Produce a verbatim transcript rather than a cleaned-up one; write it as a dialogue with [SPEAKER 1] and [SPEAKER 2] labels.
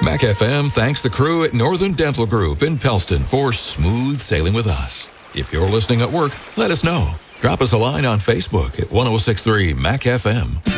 [SPEAKER 1] Mac F M thanks the crew at Northern Dental Group in Pellston for smooth sailing with us. If you're listening at work, let us know. Drop us a line on Facebook at ten sixty-three Mac F M.